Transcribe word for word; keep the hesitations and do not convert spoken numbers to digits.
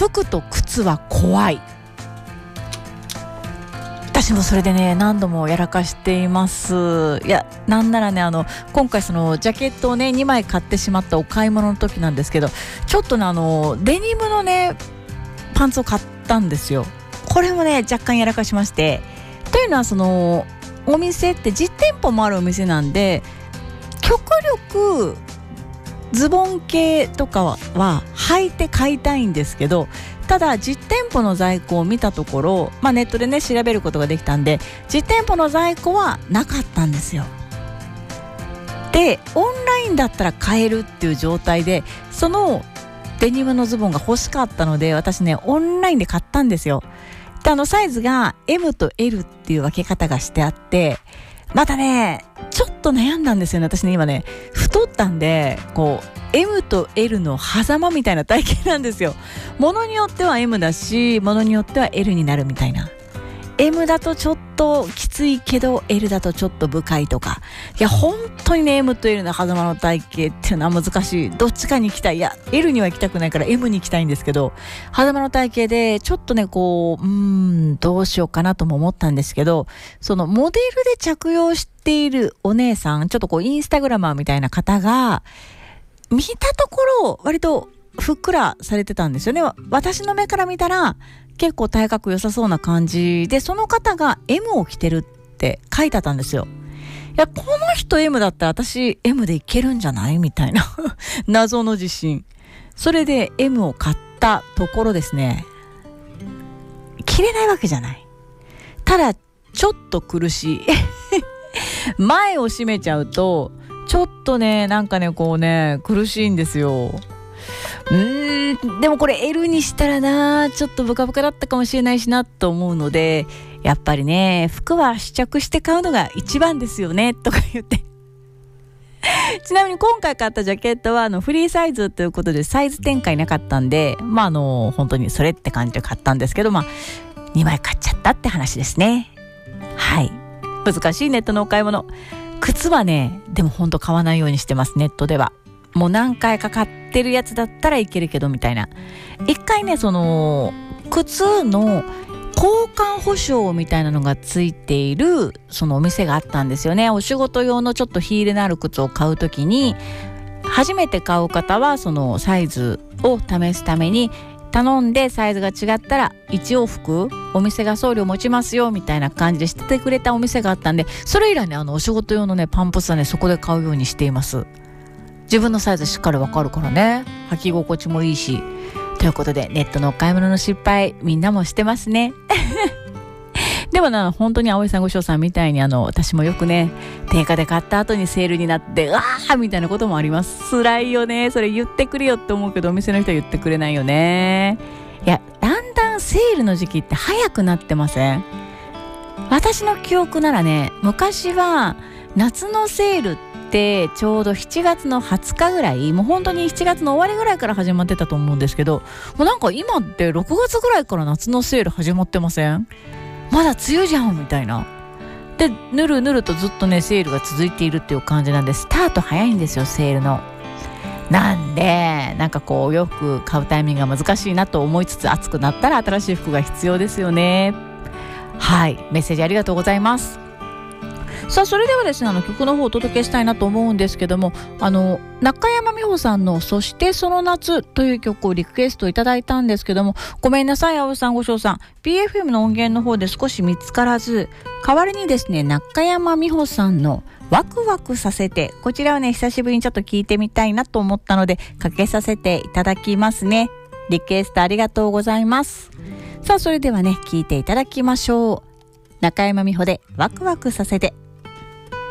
服と靴は怖い。私もそれでね何度もやらかしています。いやなんならねあの今回そのジャケットをねにまい買ってしまったお買い物の時なんですけど、ちょっとねあのデニムのねパンツを買ったんですよ。これもね若干やらかしまして、というのはそのお店って実店舗もあるお店なんで、極力ズボン系とかは、は履いて買いたいんですけど、ただ実店舗の在庫を見たところ、まあ、ネットでね調べることができたんで、実店舗の在庫はなかったんですよ。でオンラインだったら買えるっていう状態で、そのデニムのズボンが欲しかったので、私ねオンラインで買ったんですよ。であのサイズが エム と エル っていう分け方がしてあって、またねちょっと悩んだんですよね。私ね今ね太ったんで、こう エム と エル の狭間みたいな体型なんですよ。ものによっては エム だし、ものによっては エル になるみたいな。 エム だとちょっときついけど エル だとちょっと深いとか、いや本当にね エム と エル の狭間の体型っていうのは難しい。どっちかに行きたい。いや エル には行きたくないから エム に行きたいんですけど、狭間の体型でちょっとねこううーんどうしようかなとも思ったんですけど、そのモデルで着用しているお姉さん、ちょっとこうインスタグラマーみたいな方が見たところ割とふっくらされてたんですよね。私の目から見たら結構体格良さそうな感じで、その方が エム を着てるって書いてあったんですよ。いやこの人 エム だったら私 エム でいけるんじゃないみたいな謎の自信。それで エム を買ったところですね、着れないわけじゃない。ただちょっと苦しい前を閉めちゃうとちょっとねなんかねこうね苦しいんですよ。うーんでもこれ エル にしたらなちょっとブカブカだったかもしれないしなと思うので、やっぱりね服は試着して買うのが一番ですよねとか言ってちなみに今回買ったジャケットはあのフリーサイズということでサイズ展開なかったんで、まああの本当にそれって感じで買ったんですけど、まあにまい買っちゃったって話ですね。はい、難しいネットのお買い物。靴はねでも本当買わないようにしてます。ネットではもう何回か買ってるやつだったらいけるけどみたいな。一回ねその靴の交換保証みたいなのがついているそのお店があったんですよね。お仕事用のちょっとヒールのある靴を買うときに、初めて買う方はそのサイズを試すために頼んで、サイズが違ったらいち往復お店が送料持ちますよみたいな感じでしててくれたお店があったんで、それ以来ねあのお仕事用のねパンプスはねそこで買うようにしています。自分のサイズしっかりわかるからね、履き心地もいいし。ということでネットのお買い物の失敗みんなもしてますねでもな本当に葵さんごしょうさんみたいにあの私もよくね定価で買った後にセールになってうわーみたいなこともあります。辛いよね。それ言ってくれよって思うけどお店の人は言ってくれないよね。いやだんだんセールの時期って早くなってません？私の記憶ならね昔は夏のセールってでちょうどしちがつのはつかぐらい、もう本当にしちがつの終わりぐらいから始まってたと思うんですけど、もうなんか今ってろくがつぐらいから夏のセール始まってません？まだ梅雨じゃんみたいな。でぬるぬるとずっとねセールが続いているっていう感じなんで、スタート早いんですよセールの。なんでなんかこうよく買うタイミングが難しいなと思いつつ、暑くなったら新しい服が必要ですよね。はい、メッセージありがとうございます。さあそれではですねあの曲の方をお届けしたいなと思うんですけども、あの中山美穂さんのそしてその夏という曲をリクエストいただいたんですけども、ごめんなさい葵さんごしょうさん ピーエフエム の音源の方で少し見つからず、代わりにですね中山美穂さんのワクワクさせて、こちらはね久しぶりにちょっと聞いてみたいなと思ったのでかけさせていただきますね。リクエストありがとうございます。さあそれではね聞いていただきましょう。中山美穂でワクワクさせて。